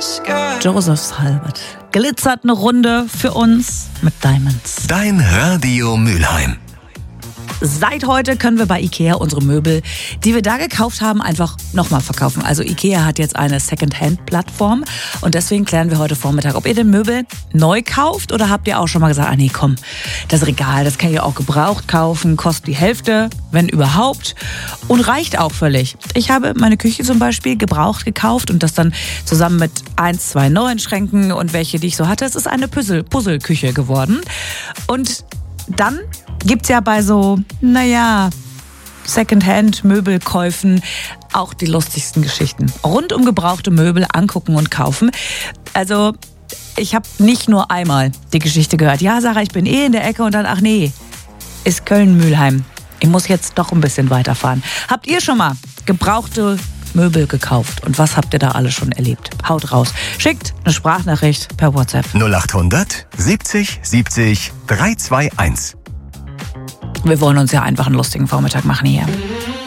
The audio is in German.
Joseph Salvat glitzert eine Runde für uns mit Diamonds. Dein Radio Mülheim. Seit heute können wir bei Ikea unsere Möbel, die wir da gekauft haben, einfach nochmal verkaufen. Also Ikea hat jetzt eine Second-Hand-Plattform und deswegen klären wir heute Vormittag, ob ihr den Möbel neu kauft oder habt ihr auch schon mal gesagt, nee komm, das Regal, das kann ich auch gebraucht kaufen, kostet die Hälfte, wenn überhaupt und reicht auch völlig. Ich habe meine Küche zum Beispiel gebraucht gekauft und das dann zusammen mit 1, 2 neuen Schränken und welche, die ich so hatte. Es ist eine Puzzle-Küche geworden und dann gibt's ja bei so, Secondhand-Möbelkäufen auch die lustigsten Geschichten. Rund um gebrauchte Möbel angucken und kaufen. Also, ich habe nicht nur einmal die Geschichte gehört. Ja, Sarah, ich bin in der Ecke und dann, ach nee, ist Köln-Mülheim. Ich muss jetzt doch ein bisschen weiterfahren. Habt ihr schon mal gebrauchte Möbel gekauft? Und was habt ihr da alles schon erlebt? Haut raus. Schickt eine Sprachnachricht per WhatsApp. 0800 70 70 321. Wir wollen uns ja einfach einen lustigen Vormittag machen hier.